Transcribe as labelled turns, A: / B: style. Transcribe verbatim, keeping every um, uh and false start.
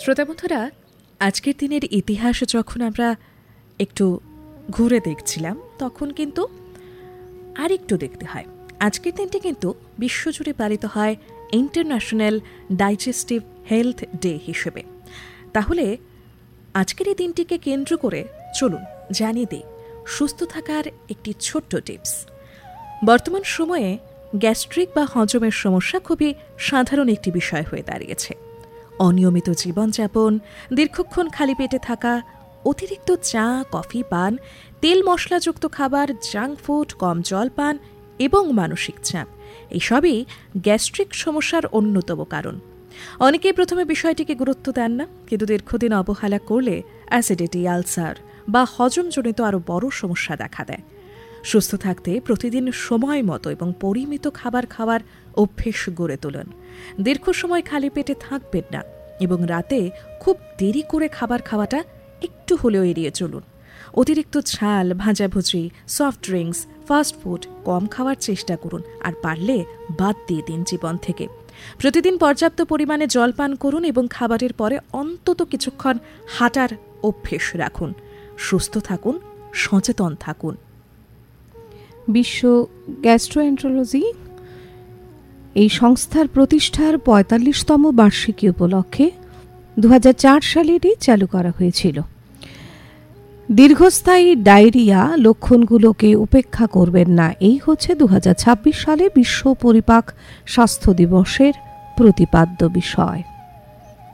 A: শ্রোতা বন্ধুরা, আজকের দিনের ইতিহাস যখন আমরা একটু ঘুরে দেখছিলাম তখন কিন্তু আর একটু দেখতে হয়। আজকের দিনটি কিন্তু বিশ্বজুড়ে পালিত হয় ইন্টারন্যাশনাল ডাইজেস্টিভ হেলথ ডে হিসেবে। তাহলে আজকের এই দিনটিকে কেন্দ্র করে চলুন জানিয়ে দিই সুস্থ থাকার একটি ছোট্ট টিপস। বর্তমান সময়ে গ্যাস্ট্রিক বা হজমের সমস্যা খুবই সাধারণ একটি বিষয় হয়ে দাঁড়িয়েছে। অনিয়মিত জীবনযাপন, দীর্ঘক্ষণ খালি পেটে থাকা, অতিরিক্ত চা কফি পান, তেল মশলাযুক্ত খাবার, জাঙ্ক ফুড, কম জল পান এবং মানসিক চাপ এসবই গ্যাস্ট্রিক সমস্যার অন্যতম কারণ। অনেকেই প্রথমে বিষয়টিকে গুরুত্ব দেন না, কিন্তু দীর্ঘদিন অবহেলা করলে অ্যাসিডিটি, আলসার বা হজমজনিত আরও বড় সমস্যা দেখা দেয়। সুস্থ থাকতে প্রতিদিন সময় মতো এবং পরিমিত খাবার খাওয়ার অভ্যেস গড়ে তুলুন। দীর্ঘ সময় খালি পেটে থাকবেন না এবং রাতে খুব দেরি করে খাবার খাওয়াটা একটু হলেও এড়িয়ে চলুন। অতিরিক্ত ঝাল, ভাজাভুজি, সফট ড্রিঙ্কস, ফাস্টফুড কম খাওয়ার চেষ্টা করুন, আর পারলে বাদ দিয়ে দিন জীবন থেকে। প্রতিদিন পর্যাপ্ত পরিমাণে জল পান করুন এবং খাবারের পরে অন্তত কিছুক্ষণ হাঁটার অভ্যেস রাখুন। সুস্থ থাকুন, সচেতন থাকুন।
B: বিশ্ব গ্যাস্ট্রোএন্টারোলজি এই সংস্থার প্রতিষ্ঠার পঁয়তাল্লিশতম বার্ষিকী উপলক্ষে দু হাজার চার সালেরই চালু করা হয়েছিল। দীর্ঘস্থায়ী ডায়রিয়া লক্ষণগুলোকে উপেক্ষা করবেন না, এই হচ্ছে দু হাজার ছাব্বিশ সালে বিশ্ব পরিপাক স্বাস্থ্য দিবসের প্রতিপাদ্য বিষয়।